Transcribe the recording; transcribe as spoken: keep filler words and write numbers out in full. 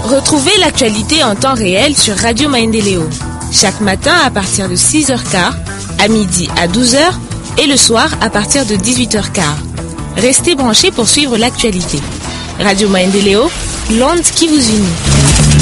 Retrouvez l'actualité en temps réel sur Radio Maendeleo. Chaque matin à partir de six heures quinze, à midi à douze heures et le soir à partir de dix-huit heures quinze. Restez branchés pour suivre l'actualité. Radio Maendeleo, l'onde qui vous unit.